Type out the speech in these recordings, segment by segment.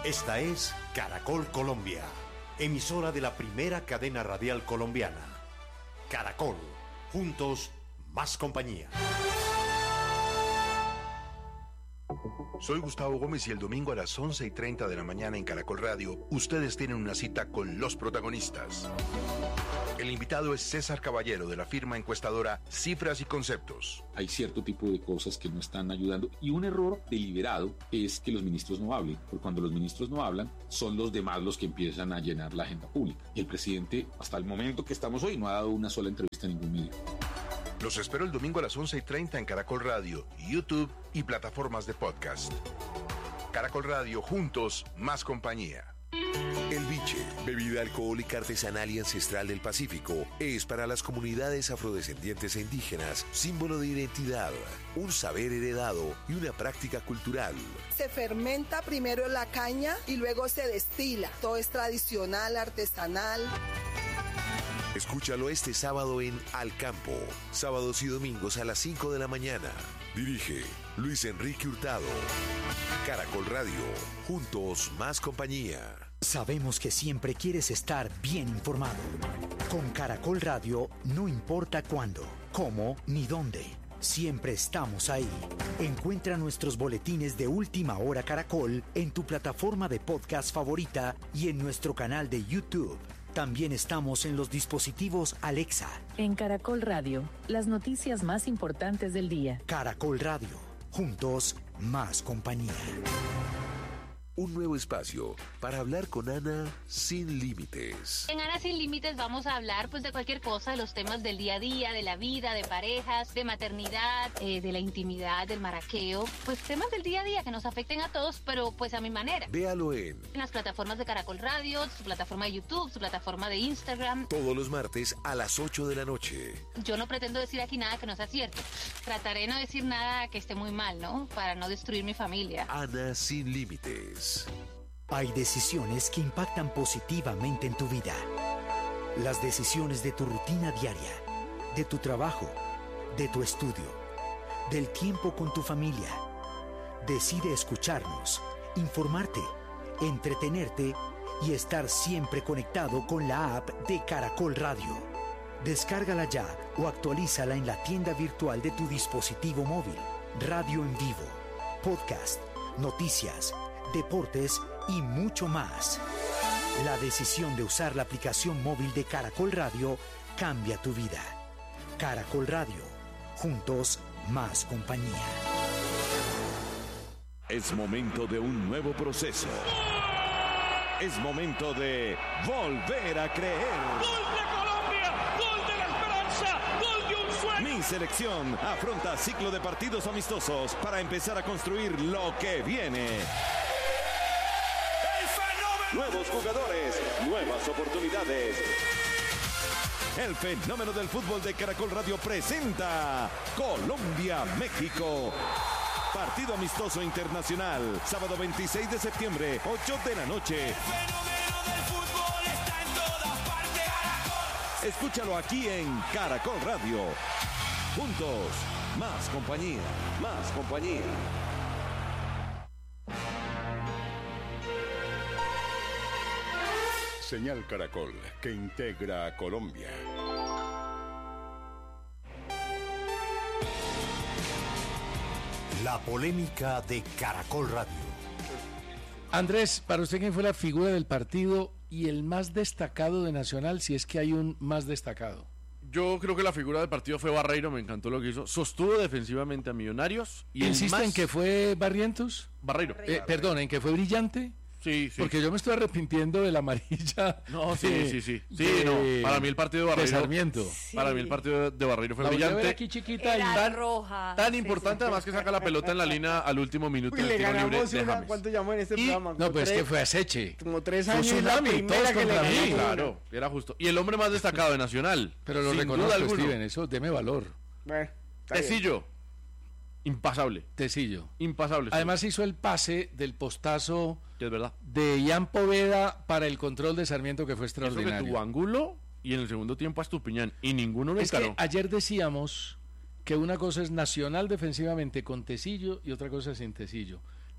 Esta es Caracol Colombia, emisora de la primera cadena radial colombiana. Caracol, juntos, más compañía. Soy Gustavo Gómez y el domingo a las 11:30 de la mañana en Caracol Radio, ustedes tienen una cita con los protagonistas. El invitado es César Caballero, de la firma encuestadora Cifras y Conceptos. Hay cierto tipo de cosas que no están ayudando, y un error deliberado es que los ministros no hablen, porque cuando los ministros no hablan, son los demás los que empiezan a llenar la agenda pública. Y el presidente, hasta el momento que estamos hoy, no ha dado una sola entrevista a ningún medio. Los espero el domingo a las 11:30 en Caracol Radio, YouTube y plataformas de podcast. Caracol Radio, juntos, más compañía. El biche, bebida alcohólica artesanal y ancestral del Pacífico, es para las comunidades afrodescendientes e indígenas símbolo de identidad, un saber heredado y una práctica cultural. Se fermenta primero la caña y luego se destila. Todo es tradicional, artesanal. Escúchalo este sábado en Al Campo, sábados y domingos a las 5 de la mañana. Dirige Luis Enrique Hurtado. Caracol Radio, juntos más compañía. Sabemos que siempre quieres estar bien informado. Con Caracol Radio no importa cuándo, cómo ni dónde. Siempre estamos ahí. Encuentra nuestros boletines de Última Hora Caracol en tu plataforma de podcast favorita y en nuestro canal de YouTube. También estamos en los dispositivos Alexa. En Caracol Radio, las noticias más importantes del día. Caracol Radio, juntos, más compañía. Un nuevo espacio para hablar con Ana sin límites. En Ana sin límites vamos a hablar pues de cualquier cosa, de los temas del día a día, de la vida, de parejas, de maternidad, de la intimidad, del maraqueo, pues temas del día a día que nos afecten a todos, pero pues a mi manera. Véalo en las plataformas de Caracol Radio, su plataforma de YouTube, su plataforma de Instagram. Todos los martes a las 8 de la noche. Yo no pretendo decir aquí nada que no sea cierto. Trataré de no decir nada que esté muy mal, ¿no? Para no destruir mi familia. Ana sin límites. Hay decisiones que impactan positivamente en tu vida. Las decisiones de tu rutina diaria, de tu trabajo, de tu estudio, del tiempo con tu familia. Decide escucharnos, informarte, entretenerte y estar siempre conectado con la app de Caracol Radio. Descárgala ya o actualízala en la tienda virtual de tu dispositivo móvil. Radio en vivo, podcast, noticias, deportes y mucho más. La decisión de usar la aplicación móvil de Caracol Radio cambia tu vida. Caracol Radio, juntos, más compañía. Es momento de un nuevo proceso. Es momento de volver a creer. ¡Gol de Colombia! ¡Gol de la esperanza! ¡Gol de un sueño! Mi selección afronta ciclo de partidos amistosos para empezar a construir lo que viene. Nuevos jugadores, nuevas oportunidades. El fenómeno del fútbol de Caracol Radio presenta Colombia-México. Partido amistoso internacional, sábado 26 de septiembre, 8 de la noche. El fenómeno del fútbol está en todas partes. Caracol. Escúchalo aquí en Caracol Radio. Juntos, más compañía, más compañía. Señal Caracol, que integra a Colombia. La polémica de Caracol Radio. Andrés, para usted, ¿quién fue la figura del partido y el más destacado de Nacional, si es que hay un más destacado? Yo creo que la figura del partido fue Barreiro, me encantó lo que hizo. Sostuvo defensivamente a Millonarios. Y ¿insiste en que fue Barrientos? Barreiro. Perdón, ¿en que fue Brillante? Sí. Porque yo me estoy arrepintiendo de la amarilla. No, sí. No, para mí el partido de Barreiro. De Sarmiento. Sí. Para mí el partido de Barreiro fue brillante. Aquí chiquita Era roja. Tan importante además que saca la pelota en la línea al último minuto del tiro libre de James. ¿Cuánto llamó en este programa? No, pues es que fue a Seche. Como 3 años. Fue tsunami, la primera que le ganó. Claro, era justo. Y el hombre más destacado de Nacional. Pero lo reconozco, Steven, eso, deme valor. Bueno, Tecillo. Impasable. Tecillo. Impasable. Además hizo el pase del postazo, que es verdad, de Ian Poveda para el control de Sarmiento, que fue extraordinario. Eso que tuvo ángulo y en el segundo tiempo a Estupiñán y ninguno lo encaró. Es que ayer decíamos que una cosa es Nacional defensivamente con Tecillo y otra cosa sin Tecillo.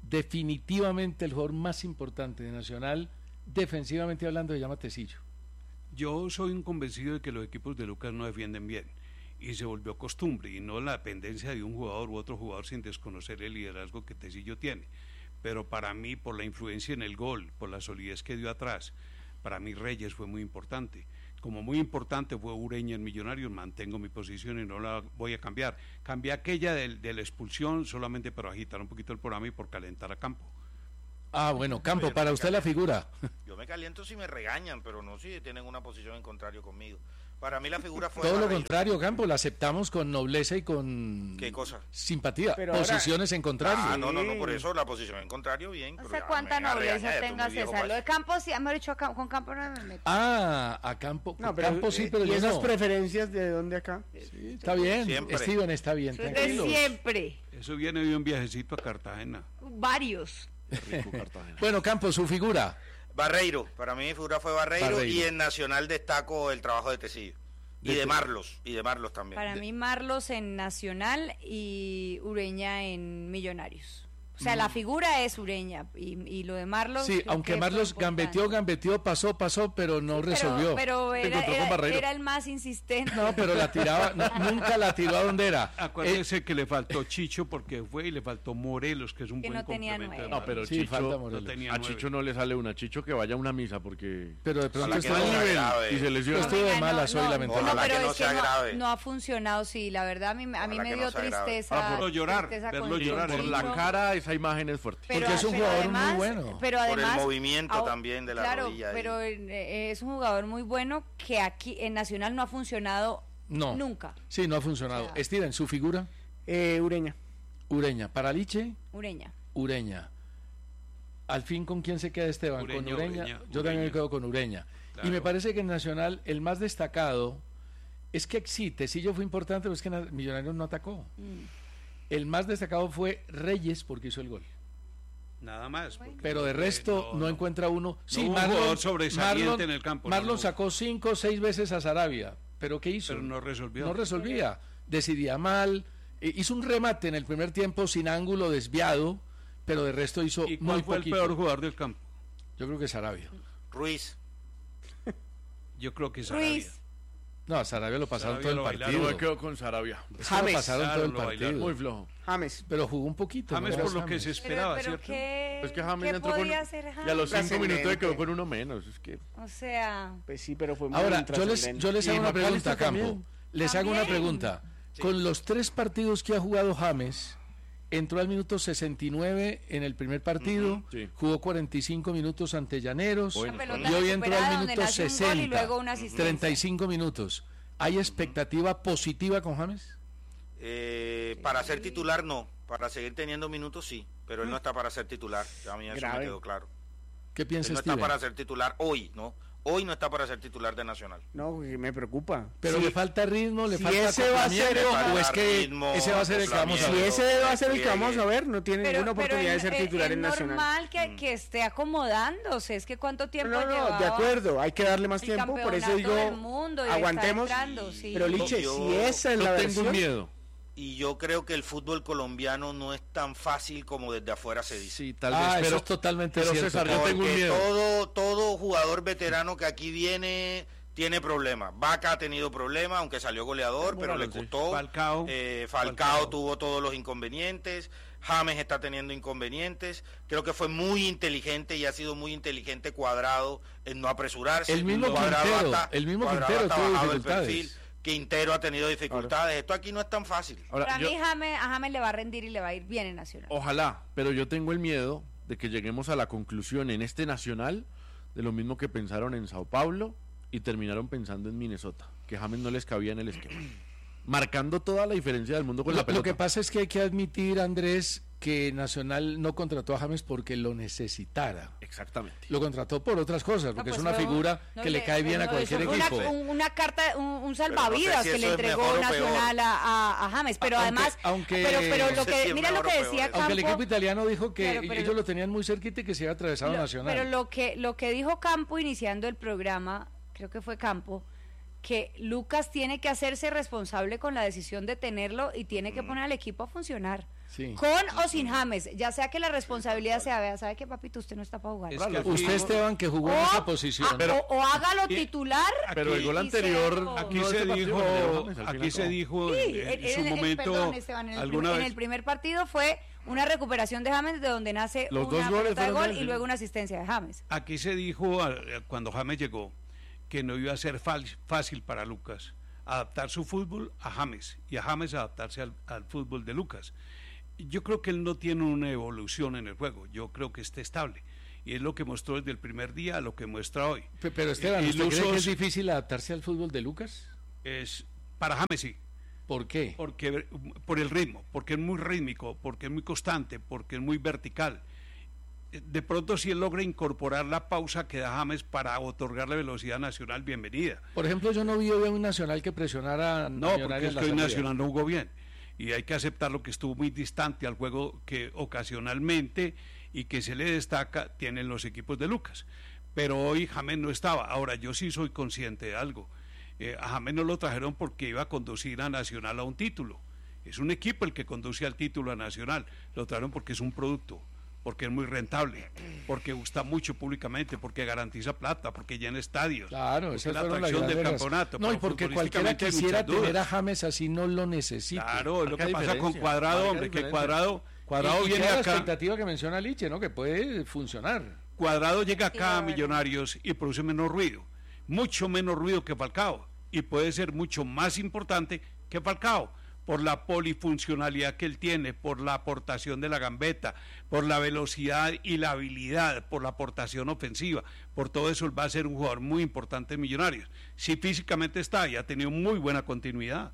definitivamente el jugador más importante de Nacional, defensivamente hablando, se llama Tecillo. Yo soy un convencido de que los equipos de Lucas no defienden bien y se volvió costumbre y no la dependencia de un jugador u otro jugador sin desconocer el liderazgo que Tecillo tiene. Pero para mí, por la influencia en el gol, por la solidez que dio atrás, para mí Reyes fue muy importante. Como muy importante fue Ureña en Millonarios, mantengo mi posición y no la voy a cambiar. Cambié aquella de la expulsión solamente para agitar un poquito el programa y por calentar a Campo. Ah, bueno, Campo, para usted la figura. Yo me caliento si me regañan, pero no si tienen una posición en contrario conmigo. Para mí la figura fue todo lo contrario, Campo, la aceptamos con nobleza y con ¿qué cosa? Simpatía. Pero posiciones en contrario. Ah, no, por eso la posición en contrario, bien. No sé cuánta nobleza tenga César. Lo de Campo, sí, me he dicho con Campo no me meto. Ah, a Campo. No, pero, Campo sí, pero ¿y yo esas no. preferencias de dónde acá? Sí, está bien, siempre. Steven está bien, tranquilo. Siempre. Eso viene de un viajecito a Cartagena. Varios. Rico Cartagena. Bueno, Campo, su figura. Barreiro, para mí mi figura fue Barreiro. Y en Nacional destaco el trabajo de Tecillo. Y de Marlos también. Para mí Marlos en Nacional y Ureña en Millonarios. O sea, la figura es Ureña y lo de Marlos... Sí, aunque Marlos gambeteó, pasó, pero no resolvió. Pero era el más insistente. No, pero la tiraba, nunca la tiró a donde era. Acuérdese que le faltó Chicho porque fue y le faltó Morelos, que es un que buen no tenía complemento. No, pero sí, Chicho, a Chicho no le sale una. Chicho que vaya a una misa porque... Pero de pronto está al nivel y se lesiona. Estuvo de malas hoy, lamentablemente. No, pero es que no ha funcionado, sí, la verdad a mí me dio tristeza. Verlo llorar. Por la cara, esa imagen es fuerte. Porque es un jugador además, muy bueno. Pero además, por el movimiento también de la rodilla. Pero es un jugador muy bueno que aquí en Nacional no ha funcionado nunca. Sí, no ha funcionado. Steven, ¿su figura? Ureña. ¿Para Liche? Ureña. Al fin, ¿con quién se queda Esteban? ¿Con Ureña? Yo también me quedo con Ureña. Claro. Y me parece que en Nacional el más destacado es que Tecillo fue importante, pero es que Millonarios no atacó. El más destacado fue Reyes porque hizo el gol. Nada más. Pero de resto no encuentra uno. Sí, un jugador sobresaliente en el campo. Marlon sacó 5 o 6 veces a Sarabia. ¿Pero qué hizo? Pero no resolvió. No resolvía. Decidía mal. Hizo un remate en el primer tiempo sin ángulo, desviado. Pero de resto hizo ¿Y muy cuál fue poquito. el peor jugador del campo? Yo creo que Sarabia. Ruiz. Yo creo que Sarabia. No, a Sarabia lo pasaron todo el partido. Yo me quedo con Sarabia. Lo pasaron todo el partido. Muy flojo. James. Pero jugó un poquito. James por lo que se esperaba, pero ¿cierto? Es que James ¿qué entró con... podía hacer James? Y a los 5 minutos quedó con uno menos. Es que... O sea... Pues sí, pero fue muy Ahora, yo les hago una pregunta, Campo. También. Les hago una pregunta. Sí. Con los 3 partidos que ha jugado James, entró al minuto 69 en el primer partido, jugó 45 minutos ante Llaneros, y hoy entró al minuto 60, 35 minutos. ¿Hay expectativa positiva con James? Para ser titular no, para seguir teniendo minutos sí, pero él no está para ser titular, a mí eso me quedó claro. ¿Qué piensa él no Steven? está para ser titular hoy, ¿no? Hoy no está para ser titular de Nacional. No, me preocupa. Pero le falta ritmo, le falta ese va a ser o es que ese va a ser el que vamos a ver. Si ese va a ser el que vamos a ver, no tiene ninguna oportunidad de ser titular en Nacional. Es normal que esté acomodándose, es que cuánto tiempo No, de acuerdo, hay que darle más tiempo, por eso digo, aguantemos. Pero Liche, si esa es la versión... tengo miedo. Y yo creo que el fútbol colombiano no es tan fácil como desde afuera se dice. Sí, tal vez, pero es totalmente cierto. César, yo tengo miedo. Todo jugador veterano que aquí viene tiene problemas. Vaca ha tenido problemas, aunque salió goleador, pero le costó. Falcao tuvo todos los inconvenientes. James está teniendo inconvenientes. Creo que fue muy inteligente y ha sido muy inteligente Cuadrado en no apresurarse. El mismo Quintero tuvo dificultades. Quintero ha tenido dificultades. Esto aquí no es tan fácil. Ahora, a mí a James le va a rendir y le va a ir bien en Nacional. Ojalá, pero yo tengo el miedo de que lleguemos a la conclusión en este Nacional de lo mismo que pensaron en Sao Paulo y terminaron pensando en Minnesota, que James no les cabía en el esquema. Marcando toda la diferencia del mundo con la pelota. Lo que pasa es que hay que admitir, Andrés, que Nacional no contrató a James porque lo necesitara. Exactamente. Lo contrató por otras cosas, porque es una figura que le cae bien a cualquier equipo. Una carta, un salvavidas que le entregó Nacional a James, pero además, pero lo que mira lo que decía Campo, aunque el equipo italiano dijo que ellos lo tenían muy cerquita y que se había atravesado Nacional. Pero lo que dijo Campo iniciando el programa, creo que fue Campo, que Lucas tiene que hacerse responsable con la decisión de tenerlo y tiene que poner al equipo a funcionar. con o sin James, ya sea que la responsabilidad sea, vea, sabe que papito, usted no está para jugar. Usted, Esteban, que jugó en esa posición. O hágalo titular. Pero el gol anterior, aquí se dijo en su momento, perdón, Esteban, en el primer partido fue una recuperación de James de donde nace los una pelota de gol y luego una asistencia de James. Aquí se dijo cuando James llegó que no iba a ser fácil para Lucas adaptar su fútbol a James y a James adaptarse al fútbol de Lucas. Yo creo que él no tiene una evolución en el juego, yo creo que está estable. Y es lo que mostró desde el primer día a lo que muestra hoy. Pero Esteban, ¿usted cree que es difícil adaptarse al fútbol de Lucas? Para James sí. ¿Por qué? Porque por el ritmo, porque es muy rítmico, porque es muy constante, porque es muy vertical. De pronto si él logra incorporar la pausa que da James para otorgarle velocidad Nacional, bienvenida. Por ejemplo, yo no vi hoy a un Nacional que presionara. No, porque es que hoy Nacional no jugó bien. Y hay que aceptar lo que estuvo muy distante al juego que ocasionalmente y que se le destaca tienen los equipos de Lucas. Pero hoy James no estaba. Ahora, yo sí soy consciente de algo. A James no lo trajeron porque iba a conducir a Nacional a un título. Es un equipo el que conduce al título a Nacional. Lo trajeron porque es un producto, porque es muy rentable, porque gusta mucho públicamente, porque garantiza plata, porque llena estadios. Claro, esa es la atracción del campeonato. No, y porque cualquiera quisiera tener a James así no lo necesita. Claro, es lo que pasa con Cuadrado, hombre, que Cuadrado viene acá. La expectativa que menciona Liche, ¿no? Que puede funcionar. Cuadrado llega acá a Millonarios y produce menos ruido, mucho menos ruido que Falcao, y puede ser mucho más importante que Falcao, por la polifuncionalidad que él tiene, por la aportación de la gambeta, por la velocidad y la habilidad, por la aportación ofensiva, por todo eso él va a ser un jugador muy importante en Millonarios. Si físicamente está y ha tenido muy buena continuidad.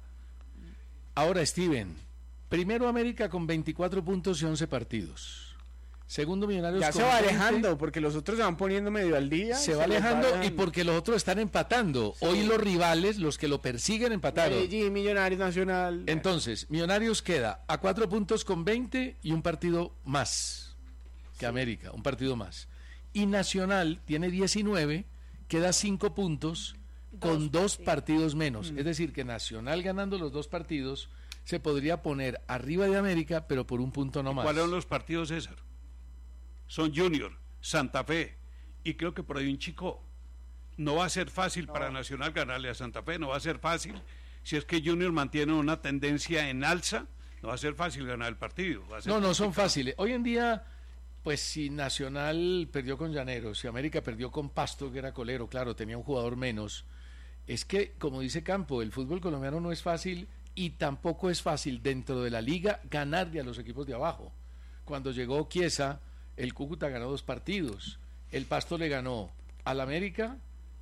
Ahora, Steven, primero América con 24 puntos y 11 partidos. Segundo Millonarios ya con se va 20, alejando porque los otros se van poniendo medio al día. Se va alejando y porque los otros están empatando. Sí. Hoy los rivales, los que lo persiguen, empataron. Medellín, Millonarios, Nacional. Entonces, Millonarios queda a 4 puntos con 20 y un partido más que América, un partido más. Y Nacional tiene 19, queda 5 puntos con 2 partidos menos. Es decir, que Nacional ganando los 2 partidos se podría poner arriba de América, pero por un punto no más. ¿Cuáles son los partidos, César? Son Junior, Santa Fe y creo que por ahí un Chico. No va a ser fácil para Nacional ganarle a Santa Fe, no va a ser fácil. Si es que Junior mantiene una tendencia en alza, no va a ser fácil ganar el partido. No son fáciles. Hoy en día, pues si Nacional perdió con Llaneros, si América perdió con Pasto, que era colero, claro, tenía un jugador menos. Es que, como dice Campo, el fútbol colombiano no es fácil y tampoco es fácil dentro de la liga ganarle a los equipos de abajo. Cuando llegó Chiesa, el Cúcuta ganó 2 partidos, el Pasto le ganó al América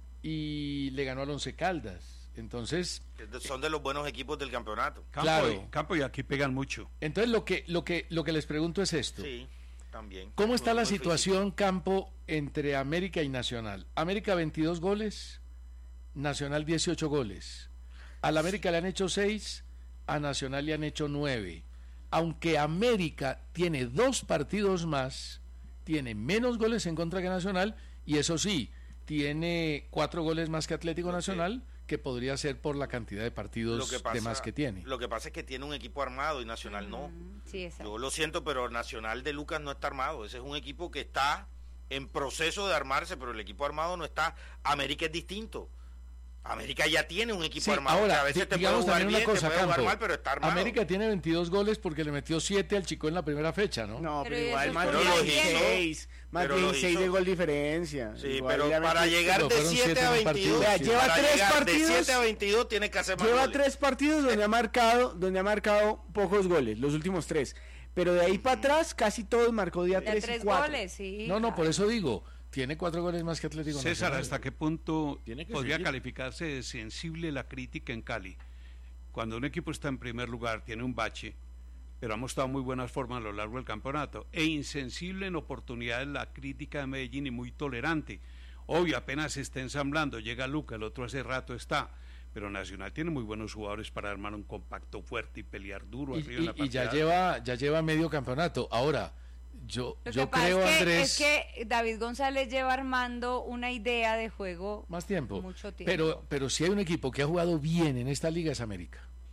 y le ganó al Once Caldas. Entonces son de los buenos equipos del campeonato. Campo y aquí pegan mucho. Entonces lo que les pregunto es esto. Sí, también. ¿Cómo está la situación, difícil, Campo, entre América y Nacional? América 22 goles, Nacional 18 goles. Al América le han hecho 6, a Nacional le han hecho 9. Aunque América tiene 2 partidos más, tiene menos goles en contra que Nacional, y eso sí, tiene 4 goles más que Atlético Nacional, que podría ser por la cantidad de partidos de más que tiene. Lo que pasa es que tiene un equipo armado y Nacional no. Sí, yo lo siento, pero Nacional de Lucas no está armado. Ese es un equipo que está en proceso de armarse, pero el equipo armado no está. América es distinto. América ya tiene un equipo armado. Ahora, que a veces te puede jugar bien, te puede jugar mal, pero está armado. América tiene 22 goles porque le metió 7 al Chico en la primera fecha, ¿no? No, pero igual más 16. Más 16 de gol diferencia. Sí, igual pero para llegar de 7 a 22. Lleva 3 partidos. De 7 a 22 tiene que hacer más goles. Lleva 3 partidos donde ha marcado pocos goles, los últimos 3. Pero de ahí para atrás casi todos marcó día 3 y 4. Goles, sí. No, por eso digo. Tiene 4 goles más que Atlético Nacional. César, ¿hasta qué punto podría calificarse de sensible la crítica en Cali? Cuando un equipo está en primer lugar, tiene un bache, pero ha mostrado muy buenas formas a lo largo del campeonato, e insensible en oportunidades la crítica de Medellín y muy tolerante. Obvio, apenas se está ensamblando, llega Luca, el otro hace rato está, pero Nacional tiene muy buenos jugadores para armar un compacto fuerte y pelear duro arriba en la partida. Y ya lleva medio campeonato. Ahora, yo creo, Andrés, es que David González lleva armando una idea de juego más tiempo. Mucho tiempo. Pero si hay un equipo que ha jugado bien en esta liga es América.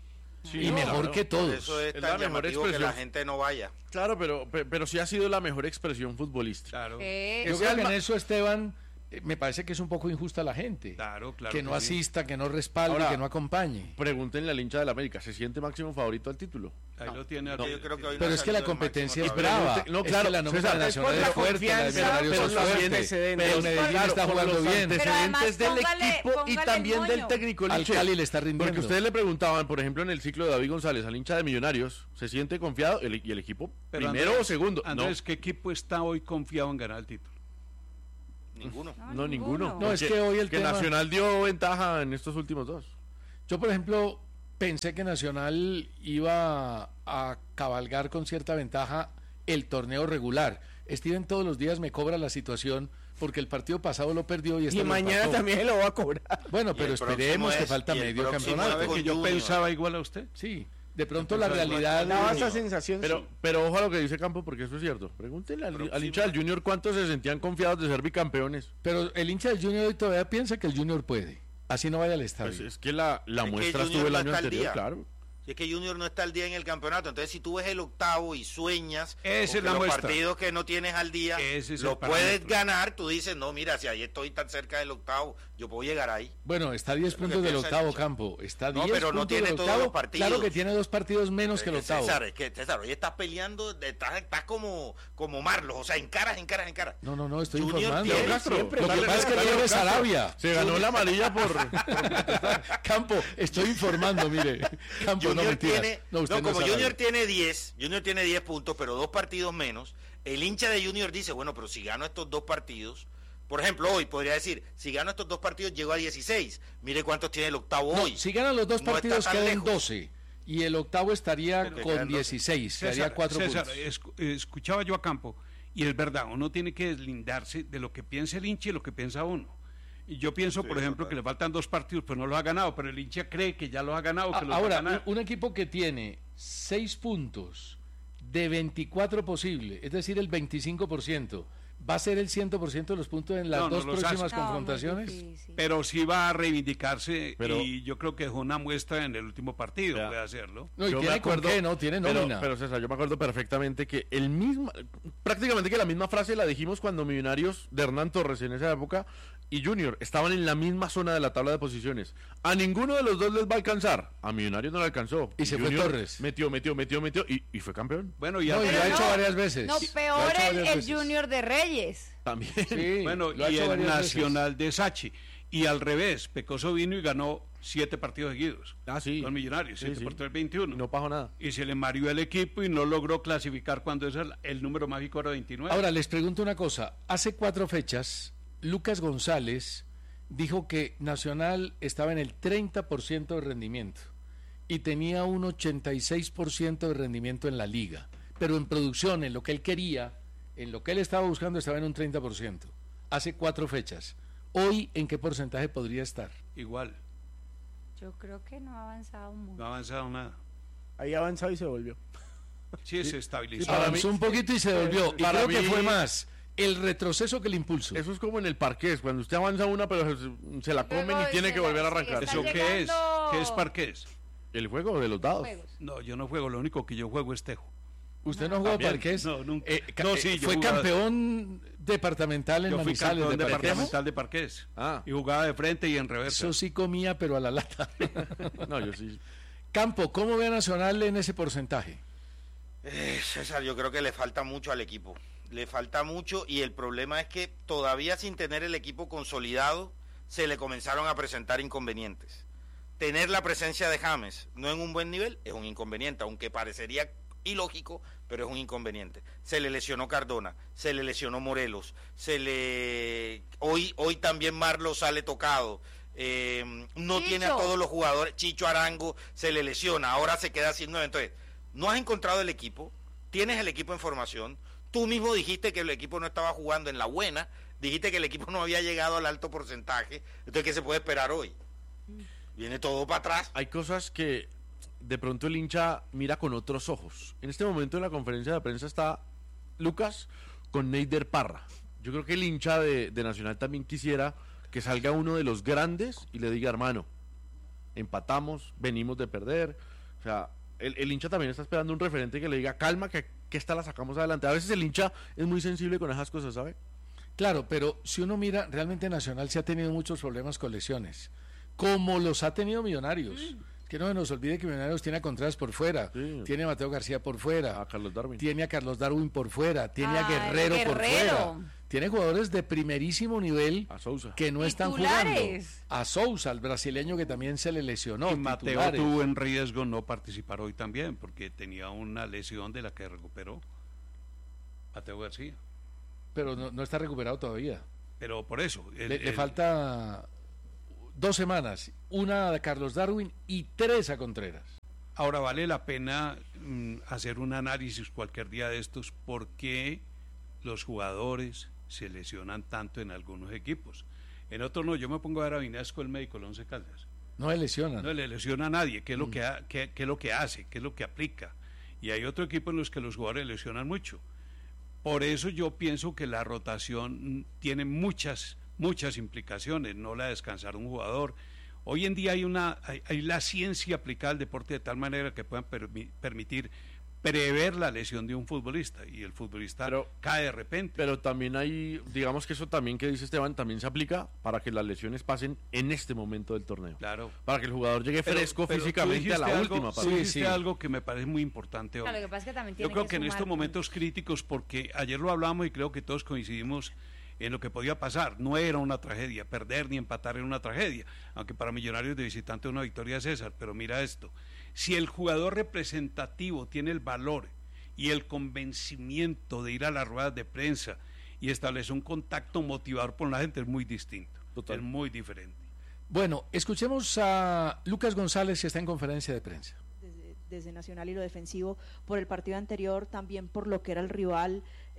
Sí, y mejor que todos. Eso es tan llamativo que la gente no vaya. Claro, pero sí ha sido la mejor expresión futbolística. Claro. Yo creo que en eso, Esteban, me parece que es un poco injusta la gente. Claro. Que no asista, que no respalde, que no acompañe. Pregúntenle al hincha del América, ¿se siente máximo favorito al título? Ahí lo tiene. No. Yo creo que hoy pero es que la competencia es brava. No, claro, es que la nómina nacional es fuerte, la de Millonarios es fuerte, pero Medellín está jugando bien. Antecedentes del equipo y también del técnico. Al Cali le está rindiendo. Porque ustedes le preguntaban, por ejemplo, en el ciclo de David González, al hincha de Millonarios, ¿se siente confiado? ¿Y el equipo pero primero Andrés, o segundo? Andrés, ¿qué equipo está hoy confiado en ganar el título? Ninguno. No, ninguno. No, es que hoy el tema... Nacional dio ventaja en estos últimos dos. Yo, por ejemplo, pensé que Nacional iba a cabalgar con cierta ventaja el torneo regular. Steven todos los días me cobra la situación porque el partido pasado lo perdió y mañana también lo va a cobrar. Bueno, pero esperemos que falta medio campeonato. Que yo pensaba igual a usted. Sí. De pronto la realidad daba esa sensación. Pero ojo a lo que dice Campo, porque eso es cierto. Pregúntenle al hincha del Junior cuántos se sentían confiados de ser bicampeones. Pero el hincha del Junior hoy todavía piensa que el Junior puede. Así no vaya al estadio. Pues es que la muestra estuvo el año anterior, claro. Si es que Junior no está al día en el campeonato, entonces si tú ves el octavo y sueñas es la los muestra. Partidos que no tienes al día, lo puedes ganar, tú dices, no, mira, si ahí estoy tan cerca del octavo, yo puedo llegar ahí. Bueno, está a 10 puntos del octavo, Campo. Está a 10 pero no puntos tiene del todos octavo. los partidos. Claro que tiene 2 partidos menos que el octavo. César, hoy estás peleando, estás como Marlos, o sea, encaras. No, estoy Junior informando. Lo que pasa es que viene Sarabia. Se ganó la amarilla por Campo, estoy informando, mire. Campo, Junior no mentira. Como Junior tiene 10 puntos, pero 2 partidos menos, el hincha de Junior dice, bueno, pero si gano estos 2 partidos, por ejemplo, hoy podría decir, si gano estos 2 partidos llego a 16, mire cuántos tiene el octavo hoy. Si ganan los 2 partidos quedan 12, y el octavo estaría con 16, sería 4 puntos. Escuchaba yo a Campo, y es verdad, uno tiene que deslindarse de lo que piensa el hincha y lo que piensa uno. Y yo pienso, por ejemplo, que le faltan 2 partidos, pero no los ha ganado, pero el hincha cree que ya los ha ganado, que los va a ganar. Ahora, un equipo que tiene 6 puntos de 24 posibles, es decir, el 25%, ¿va a ser el 100% de los puntos en las 2 próximas confrontaciones? Pero sí va a reivindicarse, y yo creo que dejó una muestra en el último partido, puede hacerlo. No, y yo tiene con qué, ¿no? Tiene nómina. Pero César, yo me acuerdo perfectamente que prácticamente que la misma frase la dijimos cuando Millonarios de Hernán Torres en esa época y Junior estaban en la misma zona de la tabla de posiciones. A ninguno de los dos les va a alcanzar. A Millonarios no le alcanzó. Y se Junior fue Torres. Metió y fue campeón. Bueno, y lo ha hecho varias veces. No, peor el Junior de Reyes. También. Sí, bueno, y el Nacional de Sachi. Y al revés, Pecoso vino y ganó 7 partidos seguidos. Sí. Con Millonarios, 7 por 3, 21. Y no pasó nada. Y se le mareó el equipo y no logró clasificar cuando el número mágico era 29. Ahora, les pregunto una cosa. Hace 4 fechas, Lucas González dijo que Nacional estaba en el 30% de rendimiento y tenía un 86% de rendimiento en la liga, pero en producción, en lo que él quería, en lo que él estaba buscando, estaba en un 30%. Hace 4 fechas. Hoy, ¿en qué porcentaje podría estar? Igual. Yo creo que no ha avanzado mucho. No ha avanzado nada. Ahí ha avanzado y se volvió. Sí, se estabilizó. Avanzó un poquito y se volvió. Y creo que fue más el retroceso que el impulso. Eso es como en el parqués, cuando usted avanza una pero se la comen y tiene que volver a arrancar. ¿Eso qué es? ¿Qué es parqués? El juego de los dados. No, yo no juego, lo único que yo juego es tejo. ¿Usted no jugó parqués? No, nunca. Sí, fue campeón departamental en Manizales. Yo fui campeón departamental de parqués. Y jugaba de frente y en reversa. Eso sí comía, pero a la lata. No, yo sí. Campo, ¿cómo ve a Nacional en ese porcentaje? César, yo creo que le falta mucho al equipo. Le falta mucho y el problema es que todavía sin tener el equipo consolidado se le comenzaron a presentar inconvenientes. Tener la presencia de James no en un buen nivel es un inconveniente, aunque parecería ilógico, pero es un inconveniente. Se le lesionó Cardona, se le lesionó Morelos, hoy también Marlos sale tocado. No Chicho. Tiene a todos los jugadores. Chicho Arango se le lesiona, ahora se queda sin 9. Entonces, no has encontrado el equipo, tienes el equipo en formación. Tú mismo dijiste que el equipo no estaba jugando en la buena, dijiste que el equipo no había llegado al alto porcentaje. Entonces, ¿qué se puede esperar hoy? Viene todo para atrás. Hay cosas que de pronto el hincha mira con otros ojos. En este momento en la conferencia de prensa está Lucas con Neider Parra. Yo creo que el hincha de Nacional también quisiera que salga uno de los grandes y le diga, hermano, empatamos, venimos de perder, sea, el hincha también está esperando un referente que le diga, calma, que esta la sacamos adelante. A veces el hincha es muy sensible con esas cosas, ¿sabe? Claro, pero si uno mira, realmente Nacional se ha tenido muchos problemas con lesiones, como los ha tenido Millonarios. Que no se nos olvide que Millonarios tiene a Contreras por fuera, tiene a Mateo García por fuera, a Carlos Darwin. Tiene a Carlos Darwin por fuera, tiene a Guerrero por fuera, tiene jugadores de primerísimo nivel a Sousa, que no están jugando. A Sousa, el brasileño que también se le lesionó. Y Mateo tuvo en riesgo no participar hoy también, porque tenía una lesión de la que recuperó Mateo García. Pero no está recuperado todavía. Pero por eso. Le falta 2 semanas, una a Carlos Darwin y 3 a Contreras. Ahora vale la pena hacer un análisis cualquier día de estos, por qué los jugadores se lesionan tanto en algunos equipos. En otros no, yo me pongo a ver a Vinasco, el médico, el Once Caldas. No le lesionan. No le lesiona a nadie, ¿qué es lo que hace? ¿Qué es lo que aplica? Y hay otro equipo en los que los jugadores lesionan mucho. Por eso yo pienso que la rotación tiene muchas implicaciones, no la de descansar un jugador. Hoy en día hay la ciencia aplicada al deporte de tal manera que puedan permitir prever la lesión de un futbolista, y el futbolista cae de repente. Pero también hay, digamos que eso también que dice Esteban, también se aplica para que las lesiones pasen en este momento del torneo. Claro. Para que el jugador llegue fresco físicamente a la última parte. Tú dijiste algo que me parece muy importante hoy. Claro, lo que pasa es que también tiene Yo creo que en estos momentos críticos, porque ayer lo hablamos y creo que todos coincidimos en lo que podía pasar. No era una tragedia, perder ni empatar era una tragedia, aunque para Millonarios de visitante una victoria, César. Pero mira esto, si el jugador representativo tiene el valor y el convencimiento de ir a las ruedas de prensa y establecer un contacto motivador con la gente, es muy distinto. Total. Es muy diferente. Bueno, escuchemos a Lucas González, que está en conferencia de prensa. Desde Nacional y lo defensivo, por el partido anterior, también por lo que era el rival,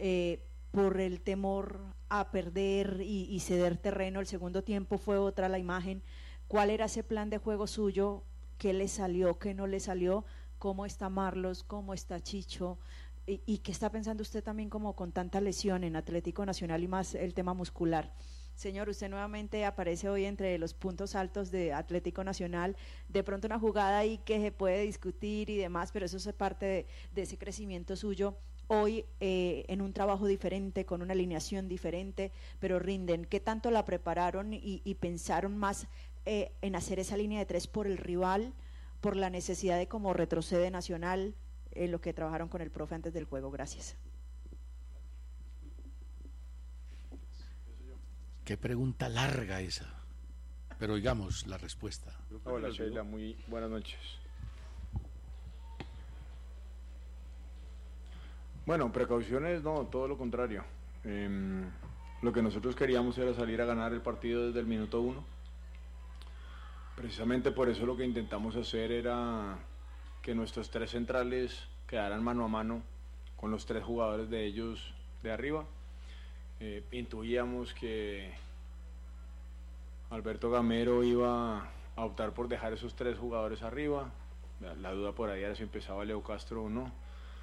por el temor a perder y ceder terreno. El segundo tiempo fue otra la imagen. ¿Cuál era ese plan de juego suyo? ¿Qué le salió? ¿Qué no le salió? ¿Cómo está Marlos? ¿Cómo está Chicho? ¿Y qué está pensando usted también como con tanta lesión en Atlético Nacional y más el tema muscular? Señor, usted nuevamente aparece hoy entre los puntos altos de Atlético Nacional, de pronto una jugada ahí que se puede discutir y demás, pero eso es parte de ese crecimiento suyo. Hoy en un trabajo diferente, con una alineación diferente, pero rinden. ¿Qué tanto la prepararon y pensaron más en hacer esa línea de 3 por el rival, por la necesidad de cómo retrocede Nacional, en lo que trabajaron con el profe antes del juego? Gracias. Qué pregunta larga esa, pero oigamos la respuesta. Hola Sheila, muy buenas noches. Bueno, precauciones no, todo lo contrario. Lo que nosotros queríamos era salir a ganar el partido desde el minuto 1. Precisamente por eso lo que intentamos hacer era que nuestros 3 centrales quedaran mano a mano con los 3 jugadores de ellos de arriba. Intuíamos que Alberto Gamero iba a optar por dejar esos 3 jugadores arriba. La duda por ahí era si empezaba Leo Castro o no,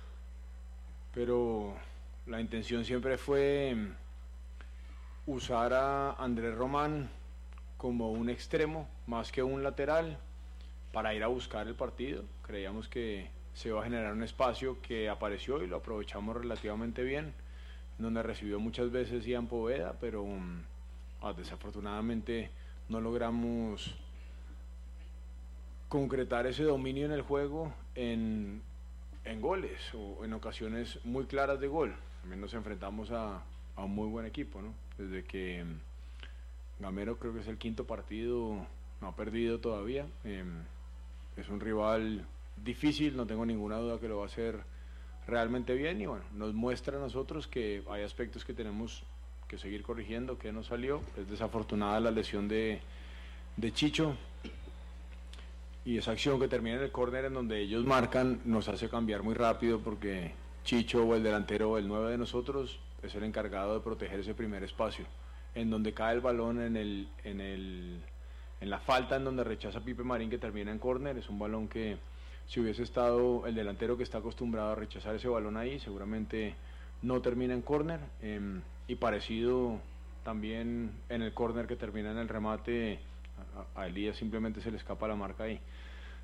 pero la intención siempre fue usar a Andrés Román como un extremo más que un lateral para ir a buscar el partido. Creíamos que se iba a generar un espacio que apareció y lo aprovechamos relativamente bien, donde recibió muchas veces Ian Poveda, pero desafortunadamente no logramos concretar ese dominio en el juego en goles o en ocasiones muy claras de gol. También nos enfrentamos a un muy buen equipo, ¿no? Desde que Gamero creo que es el 5º partido, no ha perdido todavía. Es un rival difícil, no tengo ninguna duda que lo va a hacer realmente bien, y bueno, nos muestra a nosotros que hay aspectos que tenemos que seguir corrigiendo, que no salió. Es desafortunada la lesión de Chicho, y esa acción que termina en el córner en donde ellos marcan nos hace cambiar muy rápido, porque Chicho, o el delantero o el 9 de nosotros, es el encargado de proteger ese primer espacio, en donde cae el balón en la falta en donde rechaza Pipe Marín, que termina en córner. Es un balón que si hubiese estado el delantero que está acostumbrado a rechazar ese balón ahí, seguramente no termina en córner. Y parecido también en el córner que termina en el remate, a Elías simplemente se le escapa la marca ahí.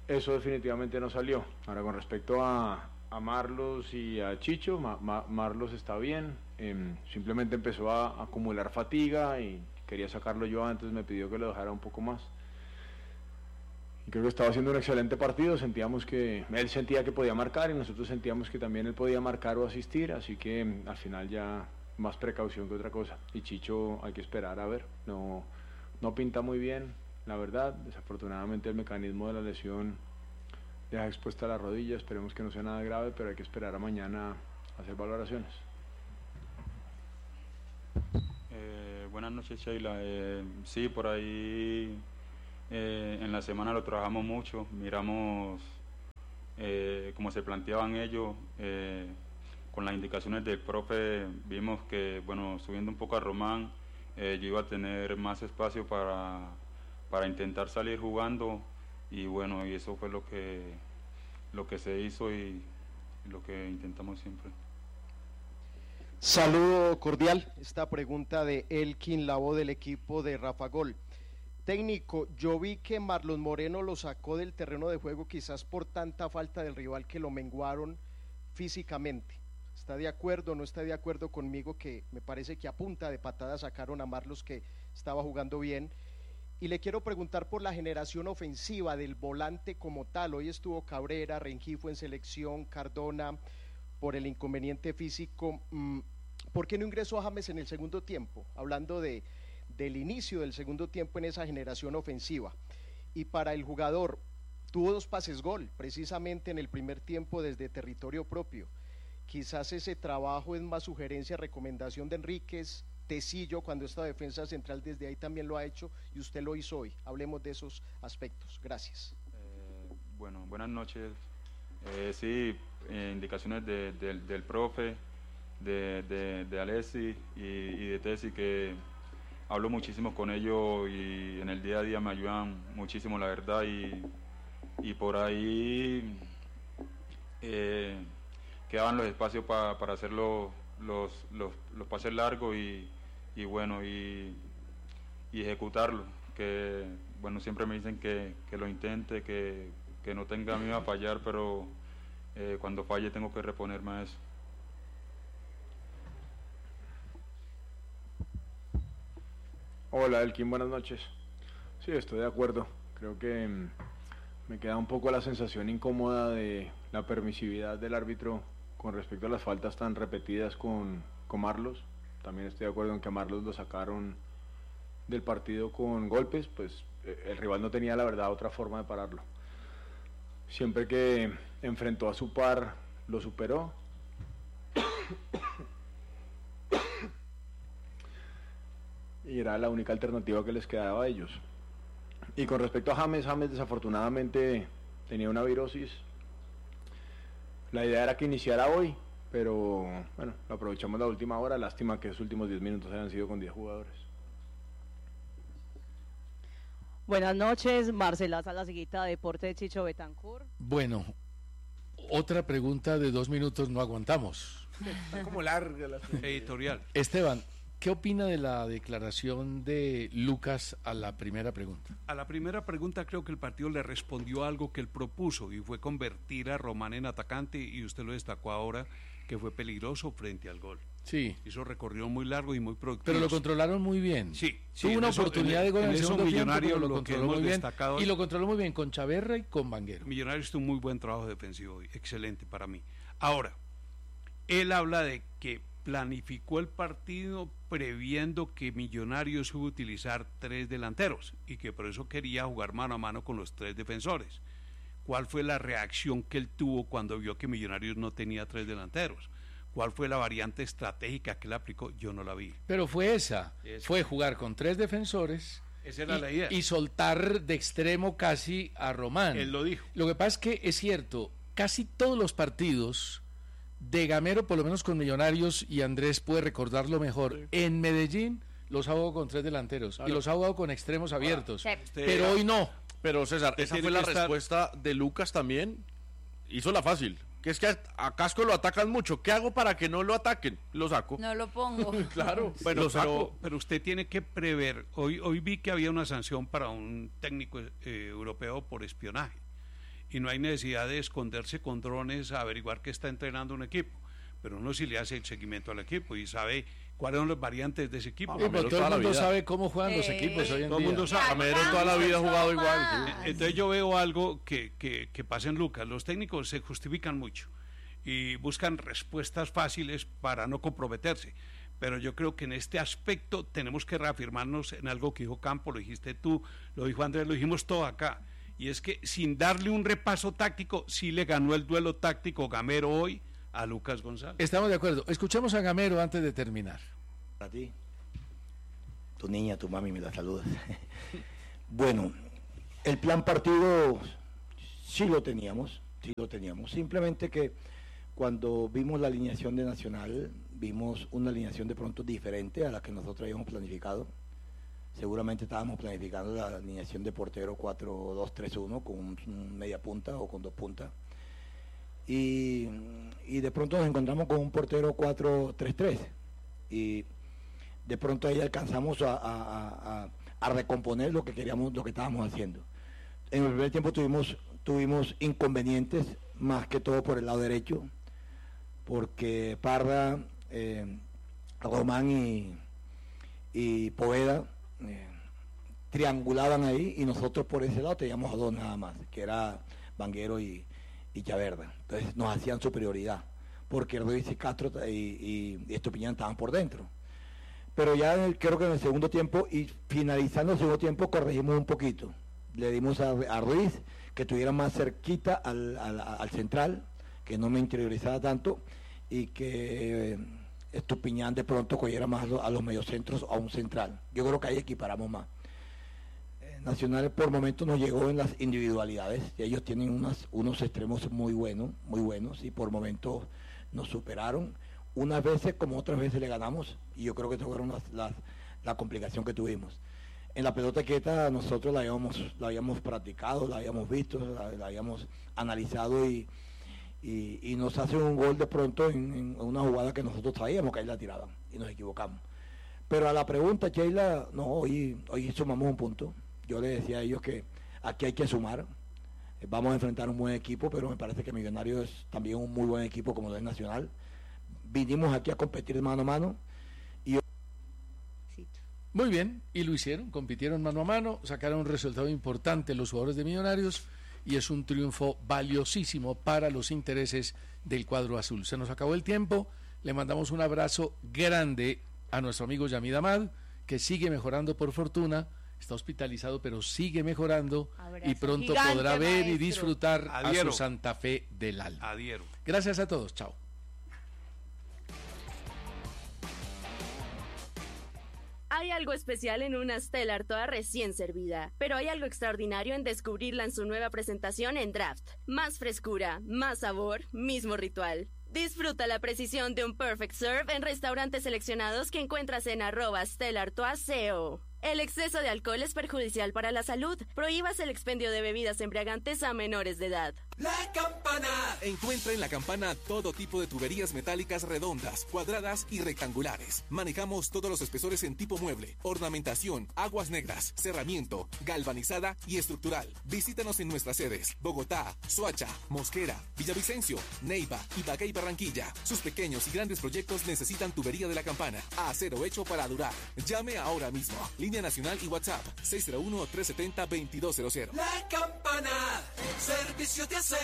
eso definitivamente no salió. Ahora, con respecto a Marlos y a Chicho, Marlos está bien, simplemente empezó a acumular fatiga y quería sacarlo yo antes, me pidió que lo dejara un poco más. Y creo que estaba haciendo un excelente partido, sentíamos que él sentía que podía marcar y nosotros sentíamos que también él podía marcar o asistir, así que al final ya más precaución que otra cosa. Y Chicho hay que esperar a ver, no pinta muy bien, la verdad, desafortunadamente el mecanismo de la lesión deja expuesta la rodilla, esperemos que no sea nada grave, pero hay que esperar a mañana a hacer valoraciones. Buenas noches, Sheila. Sí, por ahí en la semana lo trabajamos mucho, miramos cómo se planteaban ellos, con las indicaciones del profe vimos que, bueno, subiendo un poco a Román, yo iba a tener más espacio para intentar salir jugando, y bueno, y eso fue lo que se hizo y lo que intentamos siempre. Saludo cordial, esta pregunta de Elkin Lavo del equipo de Rafa Gol. Técnico, yo vi que Marlon Moreno lo sacó del terreno de juego quizás por tanta falta del rival que lo menguaron físicamente. ¿Está de acuerdo o no está de acuerdo conmigo que me parece que a punta de patada sacaron a Marlos, que estaba jugando bien? Y le quiero preguntar por la generación ofensiva del volante como tal. Hoy estuvo Cabrera, Rengifo en selección, Cardona por el inconveniente físico. ¿Por qué no ingresó a James en el segundo tiempo? Hablando del inicio del segundo tiempo en esa generación ofensiva. Y para el jugador, tuvo 2 pases gol, precisamente en el primer tiempo desde territorio propio. Quizás ese trabajo es más sugerencia, recomendación de Enríquez, Tecillo, cuando esta defensa central desde ahí también lo ha hecho, y usted lo hizo hoy. Hablemos de esos aspectos. Gracias. Bueno, buenas noches. Sí, indicaciones del profe, de Alessi y de Tesi, que hablo muchísimo con ellos y en el día a día me ayudan muchísimo, la verdad, y por ahí quedaban los espacios para hacer los pases largos y bueno, y ejecutarlo, que bueno, siempre me dicen que lo intente, que no tenga miedo a fallar, pero cuando falle tengo que reponerme a eso. Hola Elkin, buenas noches. Sí, estoy de acuerdo, creo que me queda un poco la sensación incómoda de la permisividad del árbitro con respecto a las faltas tan repetidas con Marlos. También estoy de acuerdo en que a Marlos lo sacaron del partido con golpes, pues el rival no tenía, la verdad, otra forma de pararlo. Siempre que enfrentó a su par, lo superó. Y era la única alternativa que les quedaba a ellos. Y con respecto a James desafortunadamente tenía una virosis. La idea era que iniciara hoy, pero bueno, lo aprovechamos la última hora. Lástima que los últimos 10 minutos hayan sido con 10 jugadores. Buenas noches, Marcela Salaciguita, Deporte de Chicho Betancur. Bueno, otra pregunta de 2 minutos no aguantamos. Está como larga la editorial. Esteban, ¿qué opina de la declaración de Lucas a la primera pregunta? A la primera pregunta creo que el partido le respondió algo que él propuso y fue convertir a Román en atacante, y usted lo destacó ahora, que fue peligroso frente al gol. Sí. Hizo recorrido muy largo y muy productivo. Pero lo controlaron muy bien. Sí. Tuvo una oportunidad de gol en el segundo tiempo, pero lo controló muy bien. Destacado, y lo controló muy bien con Chaverra y con Vanguero. Millonarios tuvo un muy buen trabajo defensivo hoy, excelente para mí. Ahora, él habla de que planificó el partido previendo que Millonarios iba a utilizar 3 delanteros y que por eso quería jugar mano a mano con los 3 defensores. ¿Cuál fue la reacción que él tuvo cuando vio que Millonarios no tenía 3 delanteros? ¿Cuál fue la variante estratégica que él aplicó? Yo no la vi. Pero fue esa. Fue jugar con 3 defensores. Esa era la idea. Y soltar de extremo casi a Román. Él lo dijo. Lo que pasa es que es cierto, casi todos los partidos de Gamero, por lo menos con Millonarios, y Andrés puede recordarlo mejor, sí, en Medellín los ha jugado con 3 delanteros, claro, y los ha jugado con extremos abiertos, pero hoy no. Pero César, esa fue la respuesta de Lucas también, hizo la fácil, que es que a Casco lo atacan mucho. ¿Qué hago para que no lo ataquen? Lo saco. No lo pongo. Claro, pero usted tiene que prever. Hoy vi que había una sanción para un técnico europeo por espionaje. y no hay necesidad de esconderse con drones a averiguar qué está entrenando un equipo, pero uno sí le hace el seguimiento al equipo y sabe cuáles son las variantes de ese equipo. Pero todo el mundo sabe cómo juegan los equipos hoy en día. Todo el mundo sabe. Gamero toda la vida ha jugado igual. Sí. Entonces yo veo algo que pasa en Lucas. Los técnicos se justifican mucho y buscan respuestas fáciles para no comprometerse. Pero yo creo que en este aspecto tenemos que reafirmarnos en algo que dijo Campo, lo dijiste tú, lo dijo Andrés, lo dijimos todo acá. Y es que sin darle un repaso táctico, sí le ganó el duelo táctico Gamero hoy a Lucas González. Estamos de acuerdo. Escuchemos a Gamero antes de terminar. Para ti, tu niña, tu mami, me la saludas. Bueno, el plan partido sí lo teníamos. Simplemente que cuando vimos la alineación de Nacional, vimos una alineación de pronto diferente a la que nosotros habíamos planificado. Seguramente estábamos planificando la alineación de portero 4-2-3-1 con media punta o con 2 puntas. Y de pronto nos encontramos con un portero 4-3-3 y de pronto ahí alcanzamos a recomponer lo que queríamos, lo que estábamos haciendo. En el primer tiempo tuvimos inconvenientes, más que todo por el lado derecho, porque Parra, Román y Poveda triangulaban ahí y nosotros por ese lado teníamos a 2 nada más, que era Vanguero y Chaverda. Entonces nos hacían superioridad, porque Ruiz y Castro y Estupiñán estaban por dentro. Pero ya creo que en el segundo tiempo y finalizando el segundo tiempo corregimos un poquito. Le dimos a Ruiz que estuviera más cerquita al central, que no me interiorizara tanto, y que Estupiñán de pronto cogiera más a los mediocentros a un central. Yo creo que ahí equiparamos más. Nacional por momentos nos llegó en las individualidades, ellos tienen unos extremos muy buenos y por momentos nos superaron, unas veces como otras veces le ganamos, y yo creo que eso fueron la complicación que tuvimos. En la pelota quieta nosotros la habíamos practicado, la habíamos visto, la habíamos analizado y nos hacen un gol de pronto en una jugada que nosotros traíamos, que ahí la tiraban y nos equivocamos. Pero a la pregunta, Sheila, no, hoy sumamos un punto. Yo le decía a ellos que aquí hay que sumar, vamos a enfrentar un buen equipo, pero me parece que Millonarios es también un muy buen equipo como lo es Nacional. Vinimos aquí a competir mano a mano. Muy bien, y lo hicieron, compitieron mano a mano, sacaron un resultado importante los jugadores de Millonarios y es un triunfo valiosísimo para los intereses del cuadro azul. Se nos acabó el tiempo, le mandamos un abrazo grande a nuestro amigo Yamid Amad, que sigue mejorando por fortuna. Está hospitalizado, pero sigue mejorando. Abrazo y pronto gigante, podrá ver maestro. Y disfrutar Adhiero. A su Santa Fe del alma. Adhiero. Gracias a todos. Chao. Hay algo especial en una Stellar toda recién servida, pero hay algo extraordinario en descubrirla en su nueva presentación en Draft. Más frescura, más sabor, mismo ritual. Disfruta la precisión de un Perfect Serve en restaurantes seleccionados que encuentras en @StellarToa.co. El exceso de alcohol es perjudicial para la salud. Prohíbas el expendio de bebidas embriagantes a menores de edad. La Campana. Encuentra en La Campana todo tipo de tuberías metálicas redondas, cuadradas y rectangulares. Manejamos todos los espesores en tipo mueble, ornamentación, aguas negras, cerramiento, galvanizada y estructural. Visítanos en nuestras sedes: Bogotá, Soacha, Mosquera, Villavicencio, Neiva, Ibagué y Barranquilla. Sus pequeños y grandes proyectos necesitan tubería de La Campana. Acero hecho para durar. Llame ahora mismo. Línea nacional y WhatsApp 601-370-2200. La Campana, servicio de acero.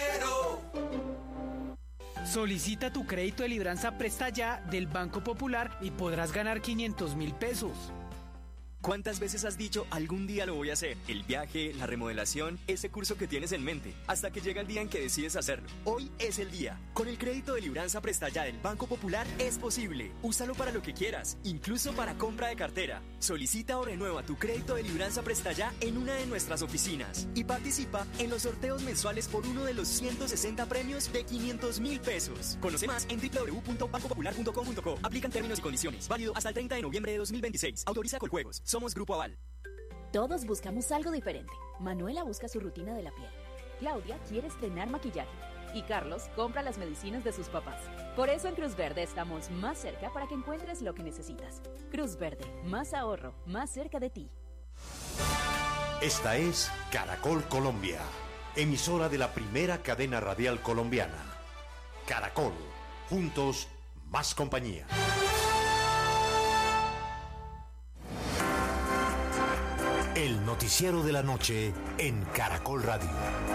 Solicita tu crédito de libranza Presta Ya del Banco Popular y podrás ganar 500.000 pesos. ¿Cuántas veces has dicho algún día lo voy a hacer? El viaje, la remodelación, ese curso que tienes en mente, hasta que llega el día en que decides hacerlo. Hoy es el día. Con el crédito de libranza Presta Ya del Banco Popular es posible. Úsalo para lo que quieras, incluso para compra de cartera. Solicita o renueva tu crédito de libranza Presta Ya en una de nuestras oficinas y participa en los sorteos mensuales por uno de los 160 premios de 500.000 pesos. Conoce más en www.bancopopular.com.co. Aplican términos y condiciones. Válido hasta el 30 de noviembre de 2026. Autoriza Coljuegos. Somos Grupo Aval. Todos buscamos algo diferente. Manuela busca su rutina de la piel. Claudia quiere estrenar maquillaje. Y Carlos compra las medicinas de sus papás. Por eso en Cruz Verde estamos más cerca para que encuentres lo que necesitas. Cruz Verde, más ahorro, más cerca de ti. Esta es Caracol Colombia. emisora de la primera cadena radial colombiana. Caracol, juntos, más compañía. El noticiero de la noche en Caracol Radio.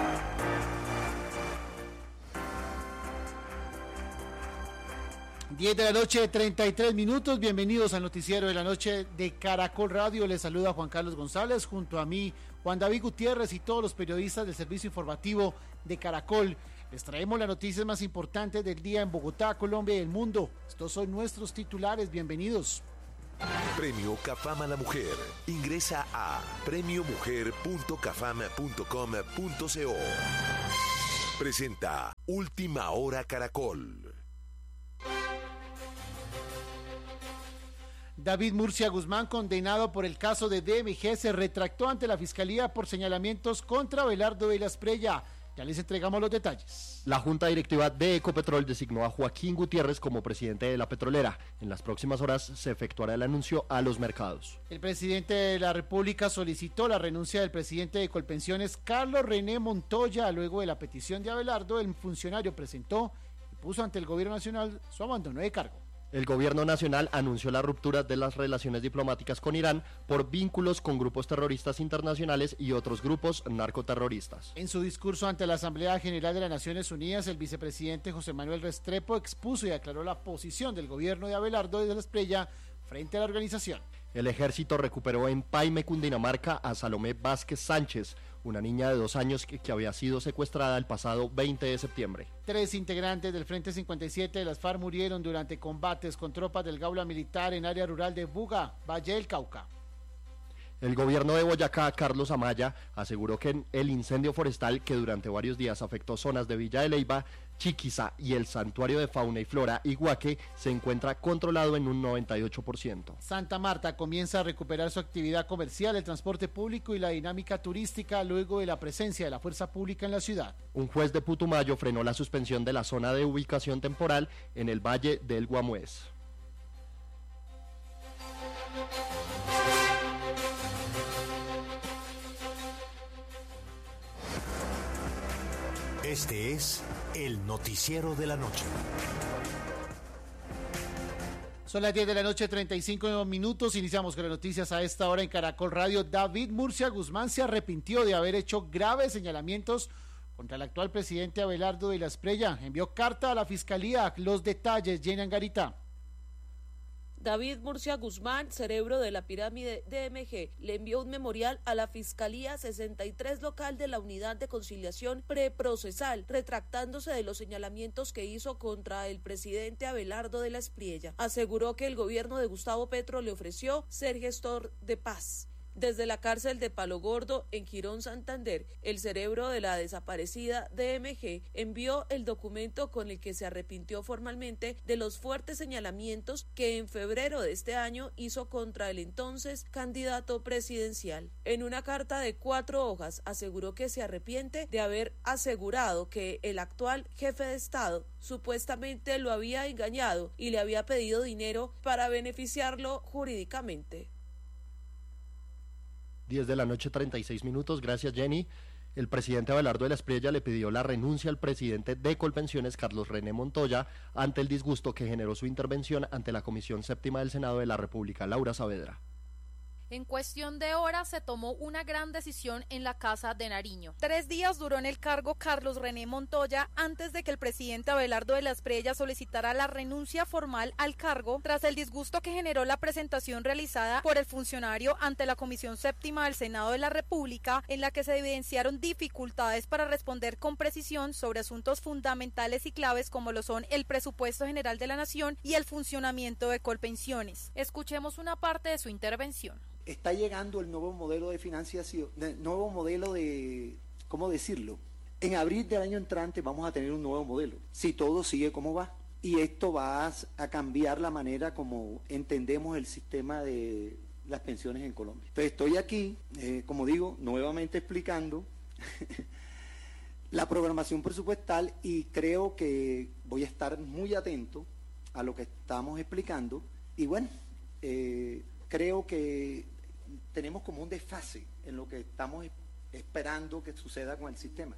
Diez de la noche, 33 minutos. Bienvenidos al noticiero de la noche de Caracol Radio. Les saluda Juan Carlos González, junto a mí, Juan David Gutiérrez y todos los periodistas del servicio informativo de Caracol. Les traemos las noticias más importantes del día en Bogotá, Colombia y el mundo. Estos son nuestros titulares. Bienvenidos. Premio Cafam a la Mujer. Ingresa a premiomujer.cafam.com.co. Presenta Última Hora Caracol. David Murcia Guzmán, condenado por el caso de DMG, se retractó ante la Fiscalía por señalamientos contra Abelardo de la Espriella. Ya les entregamos los detalles. La Junta Directiva de Ecopetrol designó a Joaquín Gutiérrez como presidente de la petrolera. En las próximas horas se efectuará el anuncio a los mercados. El presidente de la República solicitó la renuncia del presidente de Colpensiones, Carlos René Montoya. Luego de la petición de Abelardo, el funcionario presentó y puso ante el gobierno nacional su abandono de cargo. El gobierno nacional anunció la ruptura de las relaciones diplomáticas con Irán por vínculos con grupos terroristas internacionales y otros grupos narcoterroristas. En su discurso ante la Asamblea General de las Naciones Unidas, el vicepresidente José Manuel Restrepo expuso y aclaró la posición del gobierno de Abelardo de la Espriella frente a la organización. El ejército recuperó en Paime, Cundinamarca, a Salomé Vázquez Sánchez, una niña de 2 años que había sido secuestrada el pasado 20 de septiembre. 3 integrantes del Frente 57 de las FARC murieron durante combates con tropas del Gaula Militar en área rural de Buga, Valle del Cauca. El gobierno de Boyacá, Carlos Amaya, aseguró que el incendio forestal que durante varios días afectó zonas de Villa de Leyva, Chiquiza y el Santuario de Fauna y Flora, Iguaque, se encuentra controlado en un 98%. Santa Marta comienza a recuperar su actividad comercial, el transporte público y la dinámica turística luego de la presencia de la fuerza pública en la ciudad. Un juez de Putumayo frenó la suspensión de la zona de ubicación temporal en el Valle del Guamués. Este es el noticiero de la noche. Son las 10 de la noche, 35 minutos. Iniciamos con las noticias a esta hora en Caracol Radio. David Murcia Guzmán se arrepintió de haber hecho graves señalamientos contra el actual presidente Abelardo de la Espriella. Envió carta a la Fiscalía. Los detalles, Jenny Angarita. David Murcia Guzmán, cerebro de la pirámide DMG, le envió un memorial a la Fiscalía 63 local de la Unidad de Conciliación Preprocesal, retractándose de los señalamientos que hizo contra el presidente Abelardo de la Espriella. Aseguró que el gobierno de Gustavo Petro le ofreció ser gestor de paz. Desde la cárcel de Palo Gordo, en Girón, Santander, el cerebro de la desaparecida DMG envió el documento con el que se arrepintió formalmente de los fuertes señalamientos que en febrero de este año hizo contra el entonces candidato presidencial. En una carta de 4 hojas aseguró que se arrepiente de haber asegurado que el actual jefe de Estado supuestamente lo había engañado y le había pedido dinero para beneficiarlo jurídicamente. 10 de la noche, 36 minutos. Gracias, Jenny. El presidente Abelardo de la Espriella le pidió la renuncia al presidente de Colpensiones, Carlos René Montoya, ante el disgusto que generó su intervención ante la Comisión Séptima del Senado de la República, Laura Saavedra. En cuestión de horas se tomó una gran decisión en la Casa de Nariño. 3 días duró en el cargo Carlos René Montoya antes de que el presidente Abelardo de la Espriella solicitara la renuncia formal al cargo tras el disgusto que generó la presentación realizada por el funcionario ante la Comisión Séptima del Senado de la República, en la que se evidenciaron dificultades para responder con precisión sobre asuntos fundamentales y claves como lo son el presupuesto general de la Nación y el funcionamiento de Colpensiones. Escuchemos una parte de su intervención. Está llegando el nuevo modelo de financiación, nuevo modelo de, ¿cómo decirlo? En abril del año entrante vamos a tener un nuevo modelo, si todo sigue como va. Y esto va a cambiar la manera como entendemos el sistema de las pensiones en Colombia. Entonces estoy aquí, como digo, nuevamente explicando la programación presupuestal y creo que voy a estar muy atento a lo que estamos explicando. Y bueno, creo que tenemos como un desfase en lo que estamos esperando que suceda con el sistema.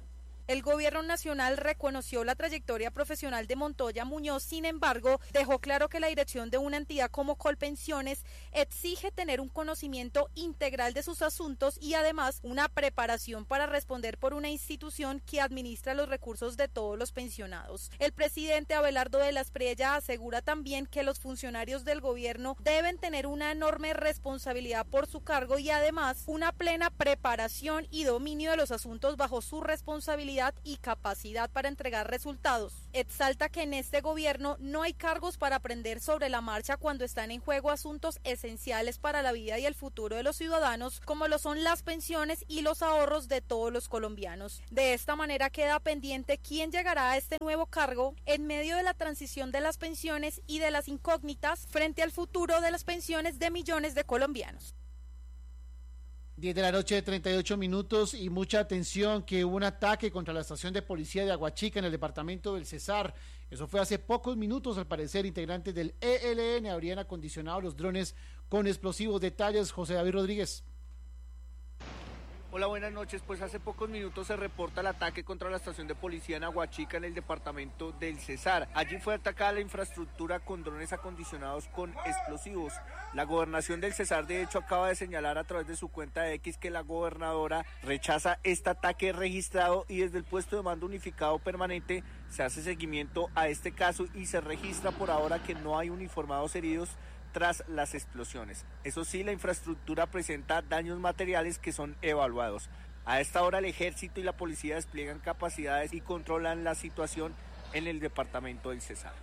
El gobierno nacional reconoció la trayectoria profesional de Montoya Muñoz, sin embargo, dejó claro que la dirección de una entidad como Colpensiones exige tener un conocimiento integral de sus asuntos y además una preparación para responder por una institución que administra los recursos de todos los pensionados. El presidente Abelardo de la Espriella asegura también que los funcionarios del gobierno deben tener una enorme responsabilidad por su cargo y además una plena preparación y dominio de los asuntos bajo su responsabilidad y capacidad para entregar resultados. Exalta que en este gobierno no hay cargos para aprender sobre la marcha cuando están en juego asuntos esenciales para la vida y el futuro de los ciudadanos, como lo son las pensiones y los ahorros de todos los colombianos. De esta manera queda pendiente quién llegará a este nuevo cargo en medio de la transición de las pensiones y de las incógnitas frente al futuro de las pensiones de millones de colombianos. 10 de la noche, 38 minutos, y mucha atención que hubo un ataque contra la estación de policía de Aguachica en el departamento del Cesar. Eso fue hace pocos minutos. Al parecer, integrantes del ELN habrían acondicionado los drones con explosivos. Detalles, José David Rodríguez. Hola, buenas noches. Pues hace pocos minutos se reporta el ataque contra la estación de policía en Aguachica, en el departamento del Cesar. Allí fue atacada la infraestructura con drones acondicionados con explosivos. La gobernación del Cesar, de hecho, acaba de señalar a través de su cuenta de X que la gobernadora rechaza este ataque registrado y desde el puesto de mando unificado permanente se hace seguimiento a este caso y se registra por ahora que no hay uniformados heridos tras las explosiones. Eso sí, la infraestructura presenta daños materiales que son evaluados. A esta hora el ejército y la policía despliegan capacidades y controlan la situación en el departamento del Cesar.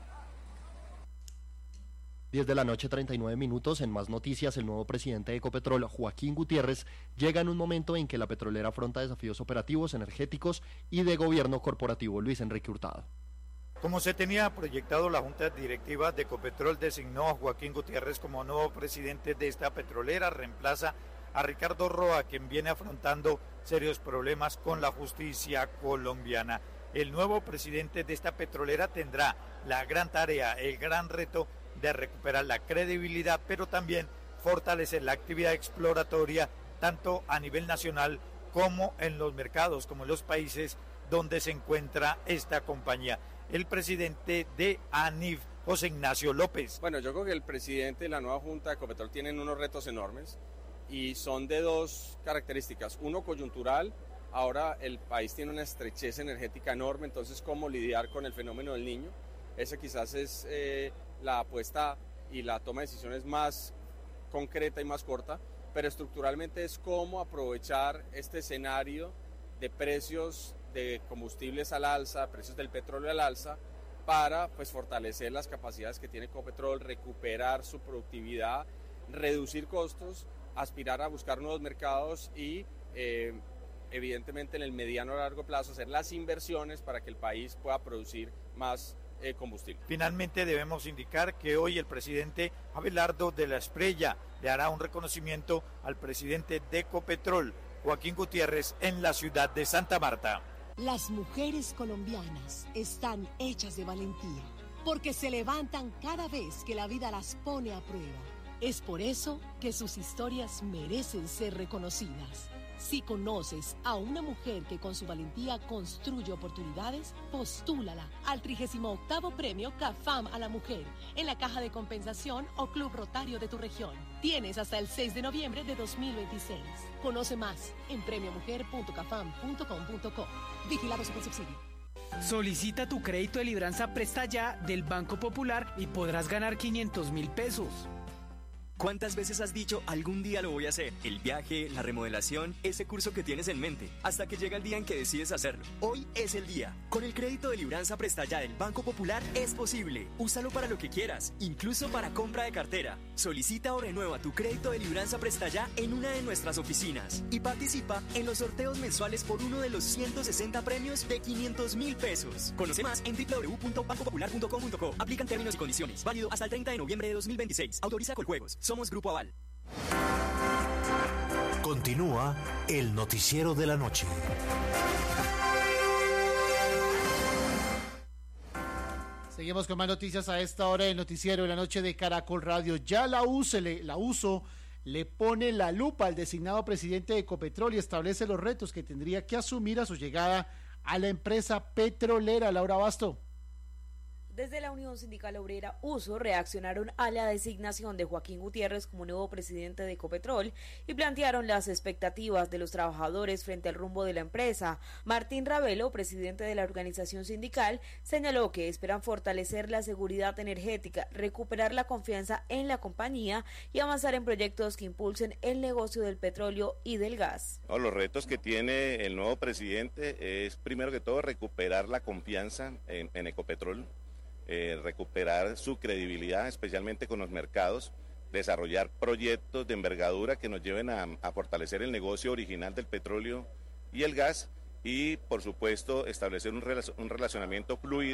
10 de la noche, 39 minutos. En más noticias, el nuevo presidente de Ecopetrol, Joaquín Gutiérrez, llega en un momento en que la petrolera afronta desafíos operativos, energéticos y de gobierno corporativo. Luis Enrique Hurtado. Como se tenía proyectado, la Junta Directiva de Ecopetrol designó a Joaquín Gutiérrez como nuevo presidente de esta petrolera. Reemplaza a Ricardo Roa, quien viene afrontando serios problemas con la justicia colombiana. El nuevo presidente de esta petrolera tendrá la gran tarea, el gran reto de recuperar la credibilidad, pero también fortalecer la actividad exploratoria, tanto a nivel nacional como en los mercados, como en los países donde se encuentra esta compañía. El presidente de ANIF, José Ignacio López. Bueno, yo creo que el presidente y la nueva Junta de Ecopetrol tienen unos retos enormes y son de dos características. Uno, coyuntural. Ahora el país tiene una estrechez energética enorme, entonces cómo lidiar con el fenómeno del Niño. Esa quizás es la apuesta y la toma de decisiones más concreta y más corta, pero estructuralmente es cómo aprovechar este escenario de precios de combustibles al alza, precios del petróleo al alza, para pues fortalecer las capacidades que tiene Ecopetrol, recuperar su productividad, reducir costos, aspirar a buscar nuevos mercados y evidentemente en el mediano a largo plazo hacer las inversiones para que el país pueda producir más combustible. Finalmente debemos indicar que hoy el presidente Abelardo de la Espriella le hará un reconocimiento al presidente de Ecopetrol, Joaquín Gutiérrez, en la ciudad de Santa Marta. Las mujeres colombianas están hechas de valentía, porque se levantan cada vez que la vida las pone a prueba. Es por eso que sus historias merecen ser reconocidas. Si conoces a una mujer que con su valentía construye oportunidades, postúlala al 38º Premio CAFAM a la Mujer en la Caja de Compensación o Club Rotario de tu región. Tienes hasta el 6 de noviembre de 2026. Conoce más en premiomujer.cafam.com.co. Vigilado Supersubsidio. Solicita tu crédito de libranza Presta Ya del Banco Popular y podrás ganar 500.000 pesos. ¿Cuántas veces has dicho algún día lo voy a hacer? El viaje, la remodelación, ese curso que tienes en mente, hasta que llega el día en que decides hacerlo. Hoy es el día. Con el crédito de libranza Presta Ya del Banco Popular es posible. Úsalo para lo que quieras, incluso para compra de cartera. Solicita o renueva tu crédito de libranza Presta Ya en una de nuestras oficinas y participa en los sorteos mensuales por uno de los 160 premios de 500.000 pesos. Conoce más en www.bancopopular.com.co. Aplican términos y condiciones. Válido hasta el 30 de noviembre de 2026. Autoriza Coljuegos. Somos Grupo Aval. Continúa el noticiero de la noche. Seguimos con más noticias a esta hora del noticiero de la noche de Caracol Radio. Ya la USO le pone la lupa al designado presidente de Ecopetrol y establece los retos que tendría que asumir a su llegada a la empresa petrolera. Laura Basto. Desde la Unión Sindical Obrera USO reaccionaron a la designación de Joaquín Gutiérrez como nuevo presidente de Ecopetrol y plantearon las expectativas de los trabajadores frente al rumbo de la empresa. Martín Ravelo, presidente de la organización sindical, señaló que esperan fortalecer la seguridad energética, recuperar la confianza en la compañía y avanzar en proyectos que impulsen el negocio del petróleo y del gas. Los retos que tiene el nuevo presidente es primero que todo recuperar la confianza en Ecopetrol. Recuperar su credibilidad, especialmente con los mercados, desarrollar proyectos de envergadura que nos lleven a fortalecer el negocio original del petróleo y el gas y, por supuesto, establecer un relacionamiento fluido